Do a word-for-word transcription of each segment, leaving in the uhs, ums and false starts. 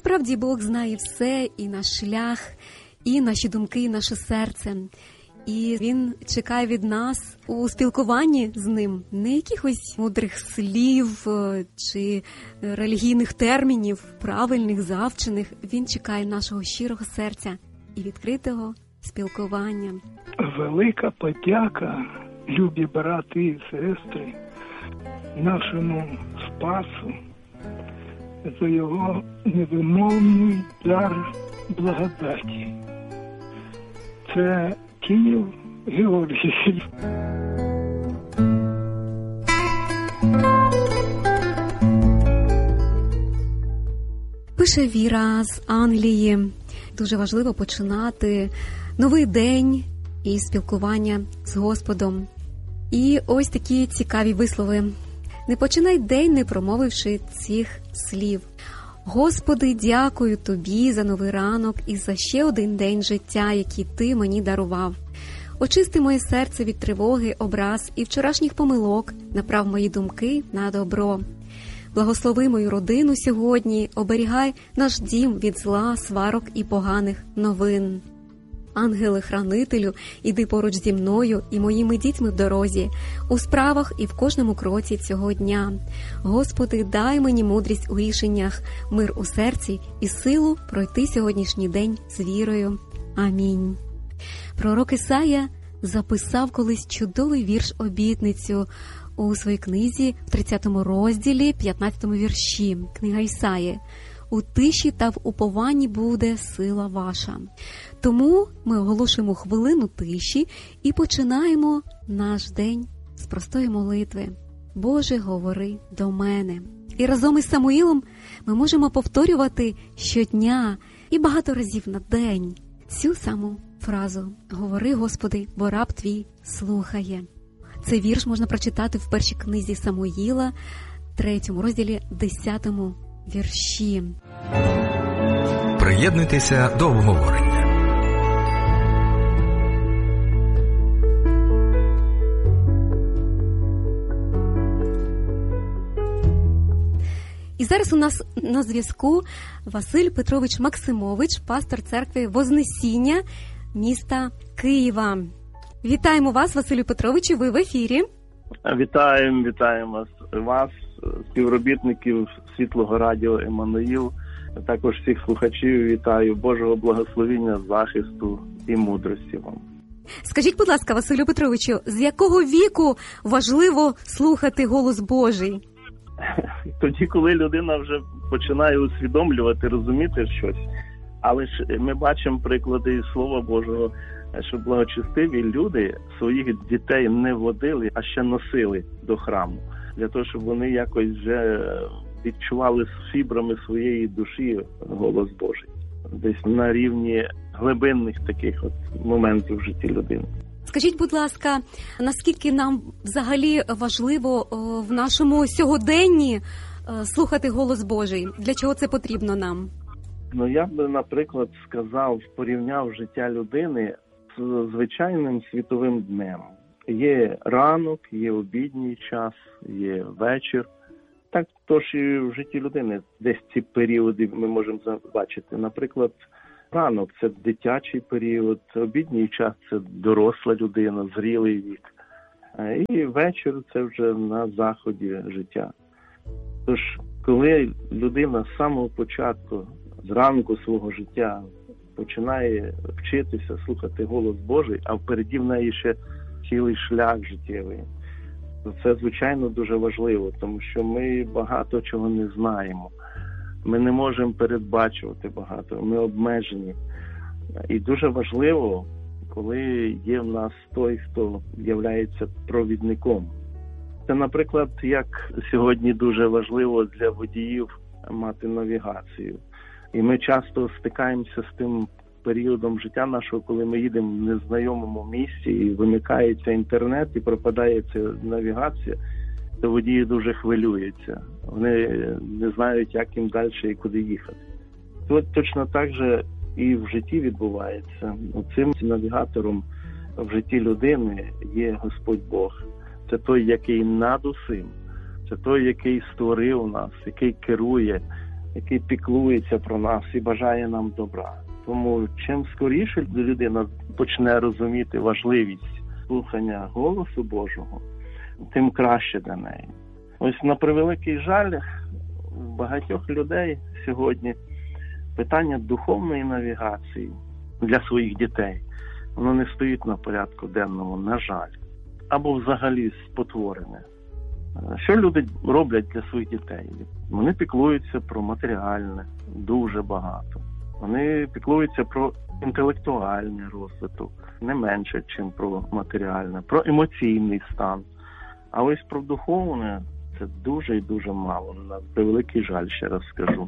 Насправді Бог знає все, і наш шлях, і наші думки, і наше серце. І Він чекає від нас у спілкуванні з Ним не якихось мудрих слів чи релігійних термінів, правильних, завчених. Він чекає нашого щирого серця і відкритого спілкування. Велика подяка, любі брати і сестри, нашому Спасу за його невимовний дар благодаті. Це Київ, Георгій. Пише Віра з Англії. Дуже важливо починати новий день і спілкування з Господом. І ось такі цікаві вислови. Не починай день, не промовивши цих слів. Господи, дякую Тобі за новий ранок і за ще один день життя, який Ти мені дарував. Очисти моє серце від тривоги, образ і вчорашніх помилок, направ мої думки на добро. Благослови мою родину сьогодні, оберігай наш дім від зла, сварок і поганих новин. Ангеле-хранителю, іди поруч зі мною і моїми дітьми в дорозі, у справах і в кожному кроці цього дня. Господи, дай мені мудрість у рішеннях, мир у серці і силу пройти сьогоднішній день з вірою. Амінь. Пророк Ісая записав колись чудовий вірш-обітницю у своїй книзі в тридцятому розділі, п'ятнадцятому вірші. Книга Ісаї. У тиші та в упованні буде сила ваша. Тому ми оголошуємо хвилину тиші і починаємо наш день з простої молитви. Боже, говори до мене. І разом із Самуїлом ми можемо повторювати щодня і багато разів на день цю саму фразу. Говори, Господи, бо раб твій слухає. Цей вірш можна прочитати в першій книзі Самуїла, третьому розділі, десятому вірші. Приєднуйтеся до обговорення. І зараз у нас на зв'язку Василь Петрович Максимович, пастор церкви Вознесіння міста Києва. Вітаємо вас, Василю Петровичу, ви в ефірі. Вітаємо, вітаємо вас, співробітників Світлого радіо Еммануїл, також всіх слухачів вітаю. Божого благословення, захисту і мудрості вам. Скажіть, будь ласка, Василю Петровичу, з якого віку важливо слухати голос Божий? Тоді, коли людина вже починає усвідомлювати, розуміти щось. Але ж ми бачимо приклади із Слова Божого, що благочестиві люди своїх дітей не водили, а ще носили до храму. Для того, щоб вони якось вже відчували з фібрами своєї душі голос Божий. Десь на рівні глибинних таких от моментів в житті людини. Скажіть, будь ласка, наскільки нам взагалі важливо в нашому сьогоденні слухати голос Божий? Для чого це потрібно нам? Ну, я би, наприклад, сказав, порівняв життя людини з звичайним світовим днем. Є ранок, є обідній час, є вечір. Так, тож і в житті людини десь ці періоди ми можемо бачити. Наприклад, ранок – це дитячий період, обідній час – це доросла людина, зрілий вік. І вечір – це вже на заході життя. Тож, коли людина з самого початку, зранку свого життя починає вчитися слухати голос Божий, а впереді в неї ще цілий шлях життєвий, то це, звичайно, дуже важливо, тому що ми багато чого не знаємо. Ми не можемо передбачувати багато, ми обмежені. І дуже важливо, коли є в нас той, хто являється провідником. Це, наприклад, як сьогодні дуже важливо для водіїв мати навігацію. І ми часто стикаємося з тим періодом життя нашого, коли ми їдемо в незнайомому місці і вимикається інтернет і пропадає ця навігація, то водії дуже хвилюються. Вони не знають, як їм далі і куди їхати. Тут точно так же і в житті відбувається. Цим навігатором в житті людини є Господь Бог. Це той, який над усім. Це той, який створив нас, який керує який піклується про нас і бажає нам добра. Тому чим скоріше людина почне розуміти важливість слухання голосу Божого, тим краще для неї. Ось на превеликий жаль, у багатьох людей сьогодні питання духовної навігації для своїх дітей, воно не стоїть на порядку денному, на жаль, або взагалі спотворене. Що люди роблять для своїх дітей? Вони піклуються про матеріальне, дуже багато. Вони піклуються про інтелектуальний розвиток, не менше, ніж про матеріальне, про емоційний стан. А ось про духовне – це дуже і дуже мало, на превеликий жаль, ще раз скажу.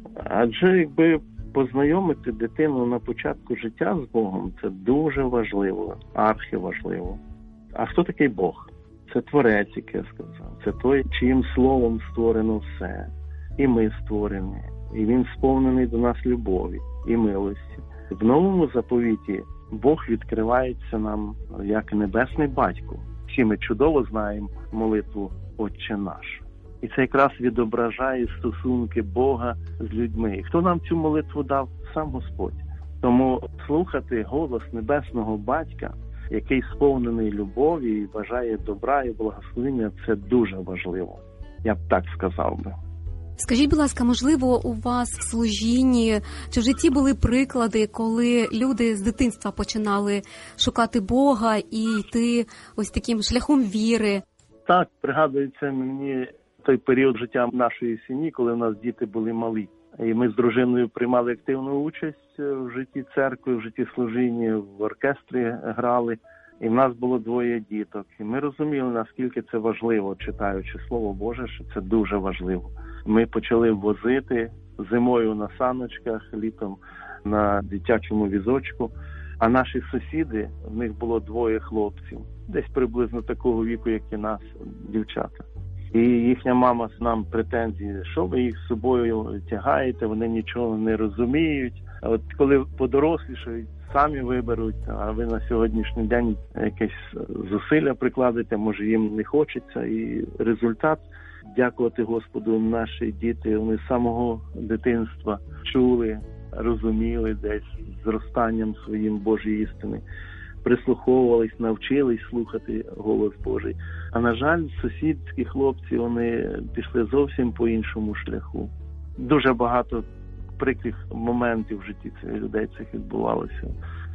Адже якби познайомити дитину на початку життя з Богом – це дуже важливо, архіважливо. А хто такий Бог? Це Творець, як я сказав. Це той, чиїм словом створено все. І ми створені. І Він сповнений до нас любові і милості. В новому заповіті Бог відкривається нам як небесний батько. Всі ми чудово знаємо молитву «Отче наш». І це якраз відображає стосунки Бога з людьми. І хто нам цю молитву дав? Сам Господь. Тому слухати голос небесного батька, який сповнений любові і бажає добра і благословення, це дуже важливо. Я б так сказав би. Скажіть, будь ласка, можливо, у вас в служінні чи в житті були приклади, коли люди з дитинства починали шукати Бога і йти ось таким шляхом віри? Так, пригадується мені той період життя нашої сім'ї, коли у нас діти були малі. І ми з дружиною приймали активну участь в житті церкви, в житті служіння, в оркестрі грали. І в нас було двоє діток. І ми розуміли, наскільки це важливо, читаючи Слово Боже, що це дуже важливо. Ми почали возити зимою на саночках, літом на дитячому візочку. А наші сусіди, в них було двоє хлопців, десь приблизно такого віку, як і нас, дівчата. І їхня мама з нам претензії, що ви їх з собою тягаєте, вони нічого не розуміють. А от коли подорослішають, самі виберуть, а ви на сьогоднішній день якесь зусилля прикладете, може їм не хочеться. І результат, дякувати Господу, наші діти, вони з самого дитинства чули, розуміли десь зростанням своїм Божої істини, прислуховувались, навчились слухати голос Божий. А на жаль, сусідські хлопці, вони пішли зовсім по іншому шляху. Дуже багато прикрих моментів в житті цих людей цих відбувалося.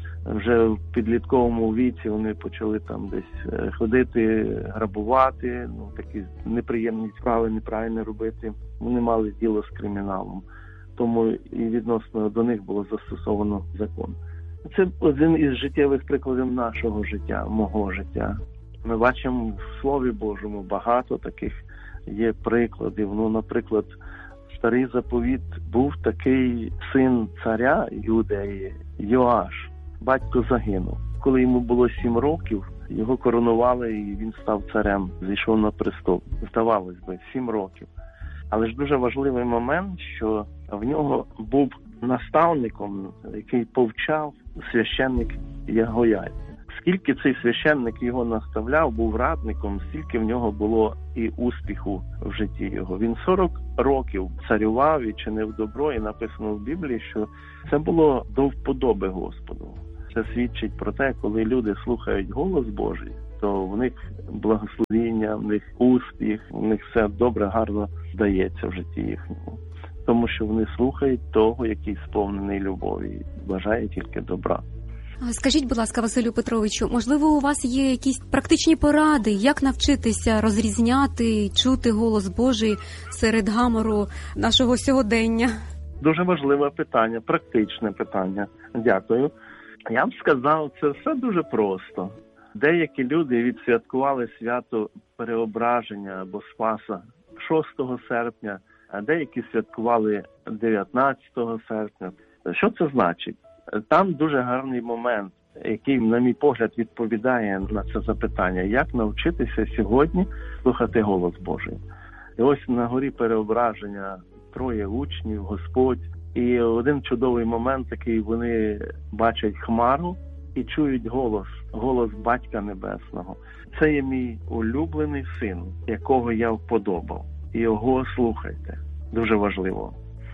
Вже в підлітковому віці вони почали там десь ходити, грабувати, ну такі неприємні справи неправильно робити. Вони мали діло з криміналом. Тому і відносно до них було застосовано закон. Це один із життєвих прикладів нашого життя, мого життя. Ми бачимо в Слові Божому багато таких є прикладів. Ну, наприклад, Старий заповіт був такий син царя Юдеї, Йоаш. Батько загинув. Коли йому було сім років, його коронували і він став царем, зійшов на престол. Здавалось би, сім років. Але ж дуже важливий момент, що в нього був наставником, який повчав священник Ягояй. Скільки цей священник його наставляв, був радником, стільки в нього було і успіху в житті його. Він сорок років царював і чинив добро, і написано в Біблії, що це було до вподоби Господу. Це свідчить про те, коли люди слухають голос Божий, то в них благословіння, в них успіх, в них все добре, гарно здається в житті їхньому. Тому що вони слухають того, який сповнений любові і бажає тільки добра. Скажіть, будь ласка, Василю Петровичу, можливо, у вас є якісь практичні поради, як навчитися розрізняти і чути голос Божий серед гамору нашого сьогодення? Дуже важливе питання, практичне питання. Дякую. Я б сказав, це все дуже просто. Деякі люди відсвяткували свято Переображення або Спаса шостого серпня, а деякі святкували дев'ятнадцятого серпня. Що це значить? Там дуже гарний момент, який, на мій погляд, відповідає на це запитання. Як навчитися сьогодні слухати голос Божий? І ось на горі Переображення троє учнів, Господь. І один чудовий момент такий, вони бачать хмару і чують голос, голос Батька Небесного. Це є мій улюблений син, якого я вподобав. І його слухайте. Дуже важливо.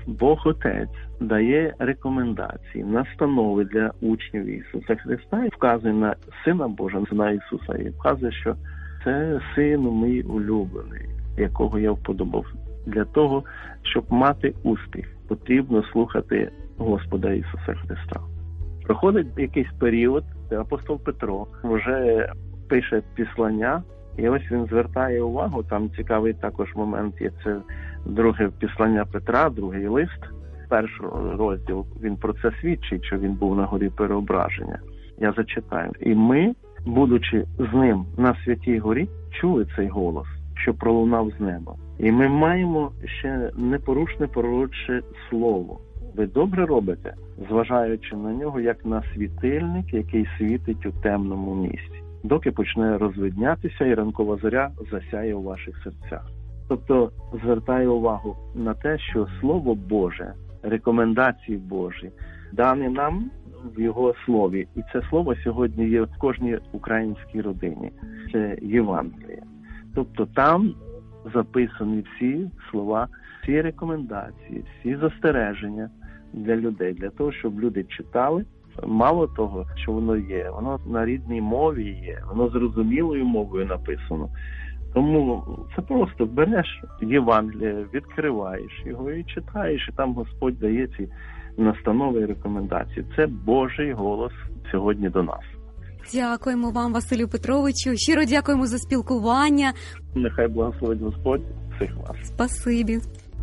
Бог Отець дає рекомендації, настанови для учнів Ісуса Христа і вказує на Сина Божого, на Ісуса, і вказує, що це Син мій улюблений, якого я вподобав. Для того, щоб мати успіх, потрібно слухати Господа Ісуса Христа. Проходить якийсь період, апостол Петро вже пише післання, і ось він звертає увагу, там цікавий також момент є, це друге післання Петра, другий лист, перший розділ, він про це свідчить, що він був на горі переображення. Я зачитаю. «І ми, будучи з ним на святій горі, чули цей голос, що пролунав з неба. І ми маємо ще непорушне пророче слово. Ви добре робите, зважаючи на нього, як на світильник, який світить у темному місці, доки почне розвиднятися і ранкова зоря засяє у ваших серцях». Тобто звертає увагу на те, що Слово Боже, рекомендації Божі дані нам в Його Слові. І це Слово сьогодні є в кожній українській родині. Це Євангеліє. Тобто там записані всі слова, всі рекомендації, всі застереження для людей, для того, щоб люди читали. Мало того, що воно є, воно на рідній мові є, воно зрозумілою мовою написано. Тому це просто береш Євангеліє, відкриваєш його і читаєш, і там Господь дає ці настанови і рекомендації. Це Божий голос сьогодні до нас. Дякуємо вам, Василю Петровичу. Щиро дякуємо за спілкування. Нехай благословить Господь всіх вас. Спасибі.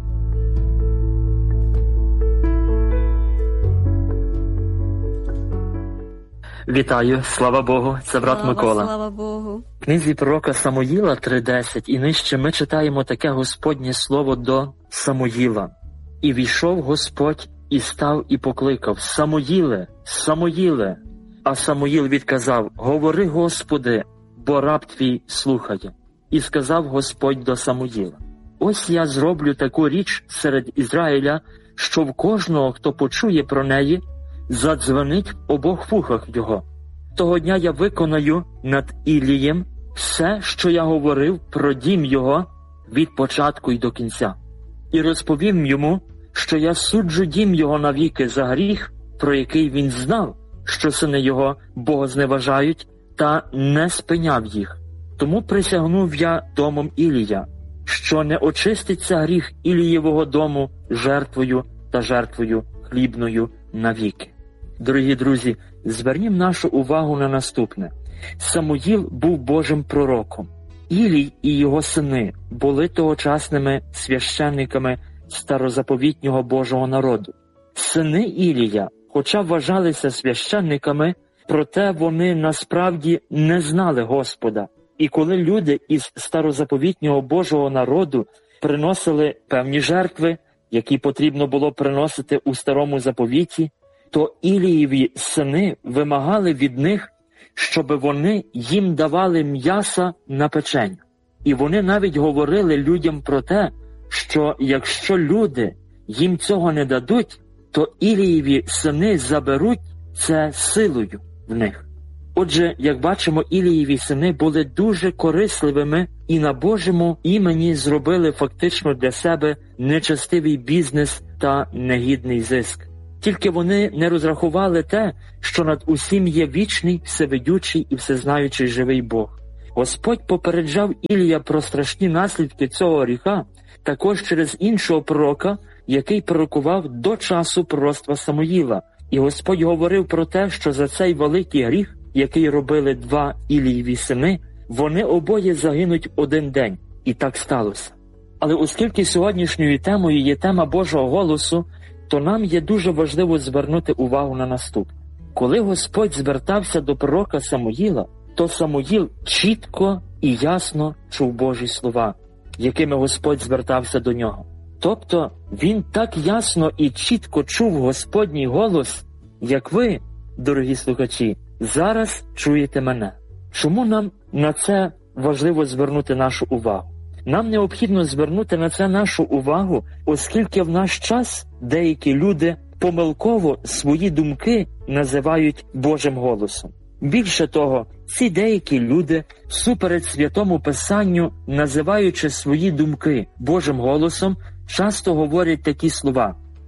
Вітаю, слава Богу, це брат слава, Микола. Слава Богу. В книзі пророка Самуїла три десять і нижче ми читаємо таке Господнє слово до Самуїла. «І війшов Господь, і став, і покликав: Самуїле, Самуїле! А Самуїл відказав: Говори, Господи, бо раб твій слухає. І сказав Господь до Самуїла: Ось я зроблю таку річ серед Ізраїля, що в кожного, хто почує про неї, задзвонить в обох вухах його. Того дня я виконаю над Ілієм все, що я говорив про дім його від початку й до кінця. І розповім йому, що я суджу дім його навіки за гріх, про який він знав, що сини його богозневажають, та не спиняв їх. Тому присягнув я домом Ілія, що не очиститься гріх Ілієвого дому жертвою та жертвою хлібною навіки». Дорогі друзі, звернім нашу увагу на наступне. Самуїл був Божим пророком. Ілій і його сини були тогочасними священниками старозаповітнього Божого народу. Сини Ілія, хоча вважалися священниками, проте вони насправді не знали Господа. І коли люди із старозаповітнього Божого народу приносили певні жертви, які потрібно було приносити у старому заповіті, то Ілієві сини вимагали від них, щоб вони їм давали м'яса на печень. І вони навіть говорили людям про те, що якщо люди їм цього не дадуть, то Ілієві сини заберуть це силою в них. Отже, як бачимо, Ілієві сини були дуже корисливими і на Божому імені зробили фактично для себе нечестивий бізнес та негідний зиск. Тільки вони не розрахували те, що над усім є вічний, всевидючий і всезнаючий живий Бог. Господь попереджав Ілія про страшні наслідки цього гріха також через іншого пророка, який пророкував до часу пророцтва Самуїла. І Господь говорив про те, що за цей великий гріх, який робили два Ілієві сини, вони обоє загинуть один день. І так сталося. Але оскільки сьогоднішньою темою є тема Божого голосу, то нам є дуже важливо звернути увагу на наступне. Коли Господь звертався до пророка Самуїла, то Самуїл чітко і ясно чув Божі слова, якими Господь звертався до нього. Тобто він так ясно і чітко чув Господній голос, як ви, дорогі слухачі, зараз чуєте мене. Чому нам на це важливо звернути нашу увагу? Нам необхідно звернути на це нашу увагу, оскільки в наш час деякі люди помилково свої думки називають Божим голосом. Більше того, ці деякі люди, всупереч Святому Писанню, називаючи свої думки Божим голосом, часто говорять такі слова: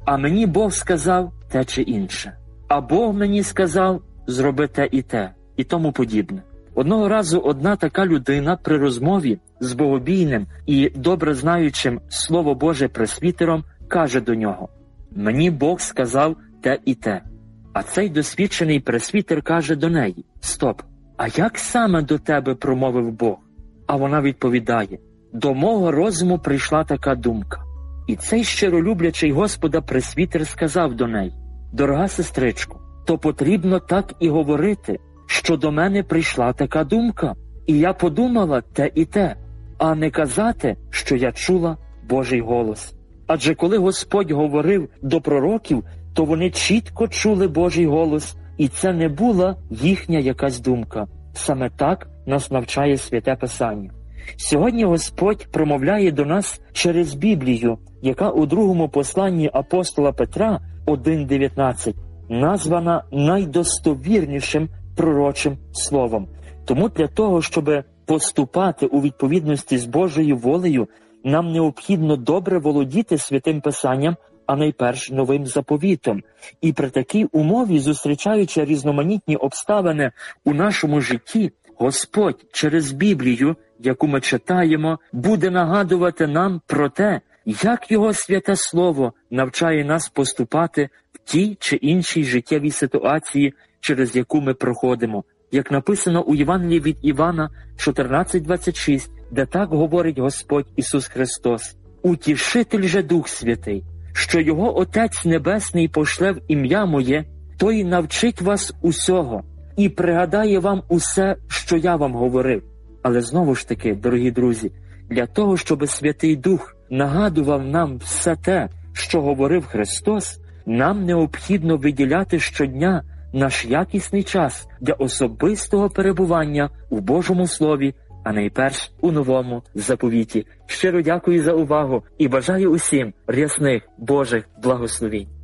а мені Бог сказав те чи інше, а Бог мені сказав зроби те і те, і тому подібне. Одного разу одна така людина при розмові з богобійним і добре знаючим Слово Боже пресвітером каже до нього: «Мені Бог сказав те і те». А цей досвідчений пресвітер каже до неї: «Стоп, а як саме до тебе промовив Бог?» А вона відповідає: «До мого розуму прийшла така думка». І цей щиролюблячий Господа пресвітер сказав до неї: «Дорога сестричко, то потрібно так і говорити, що до мене прийшла така думка, і я подумала те і те, а не казати, що я чула Божий голос». Адже коли Господь говорив до пророків, то вони чітко чули Божий голос, і це не була їхня якась думка. Саме так нас навчає Святе Писання. Сьогодні Господь промовляє до нас через Біблію, яка у другому посланні апостола Петра один дев'ятнадцять названа найдостовірнішим пророчим словом. Тому для того, щоб поступати у відповідності з Божою волею, нам необхідно добре володіти Святим Писанням, а найперш Новим Заповітом. І при такій умові, зустрічаючи різноманітні обставини у нашому житті, Господь через Біблію, яку ми читаємо, буде нагадувати нам про те, як Його святе Слово навчає нас поступати в тій чи іншій життєвій ситуації, через яку ми проходимо. Як написано у Євангелії від Івана чотирнадцять двадцять шість, де так говорить Господь Ісус Христос: «Утішитель же Дух Святий, що Його Отець Небесний пошле в ім'я Моє, той навчить вас усього і пригадає вам усе, що я вам говорив». Але знову ж таки, дорогі друзі, для того, щоб Святий Дух нагадував нам все те, що говорив Христос, нам необхідно виділяти щодня наш якісний час для особистого перебування у Божому Слові, а найперш у Новому Заповіті. Щиро дякую за увагу і бажаю усім рясних Божих благословінь.